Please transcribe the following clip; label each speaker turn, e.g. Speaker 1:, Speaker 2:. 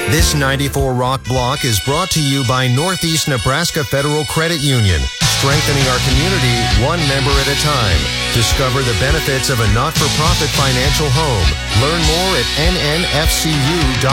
Speaker 1: This 94 Rock block is brought to you by Northeast Nebraska Federal Credit Union, strengthening our community one member at a time. Discover the benefits of a not-for-profit financial home. Learn more at nnfcu.org.